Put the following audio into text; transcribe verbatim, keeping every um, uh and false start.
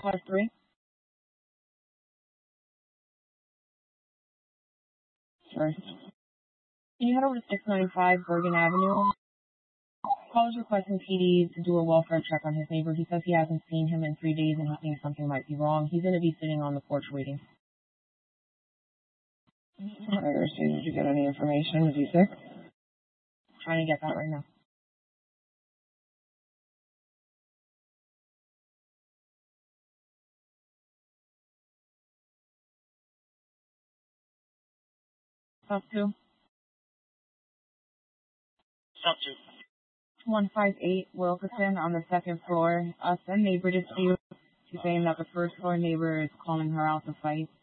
Class three. First. Can you head over to six ninety-five Bergen Avenue? Caller's requesting P D to do a welfare check on his neighbor. He says he hasn't seen him in three days and he thinks something might be wrong. He's going to be sitting on the porch waiting. Did you get any information? Is he sick? Trying to get that right now. Stop two. Stop two. one five eight Wilkerson on the second floor. Uh, a neighbor dispute. She's saying that the first floor neighbor is calling her out to fight.